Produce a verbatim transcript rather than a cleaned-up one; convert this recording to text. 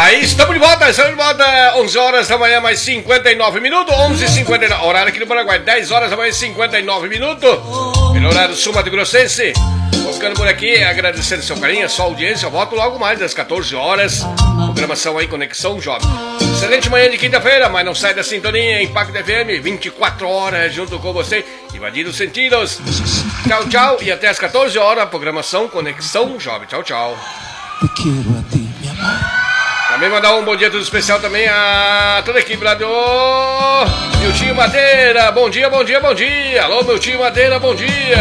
Aí estamos de volta, estamos de volta, onze horas da manhã, mais cinquenta e nove minutos, onze e cinquenta e nove, horário aqui no Paraguai, dez horas da manhã, cinquenta e nove minutos, pelo horário sul Mato Grossense. Vou ficando por aqui, agradecendo seu carinho, a sua audiência. Eu volto logo mais às quatorze horas, programação aí, Conexão Jovem. Excelente manhã de quinta-feira, mas não sai da sintonia, Impacto F M, vinte e quatro horas junto com você, invadindo os sentidos. Tchau, tchau, e até às quatorze horas, programação Conexão Jovem. Tchau, tchau. Te quero a ti, meu amor. Também mandar um bom dia tudo especial também a toda a equipe lá do meu tio Madeira. Bom dia, bom dia, bom dia. Alô, meu tio Madeira, bom dia.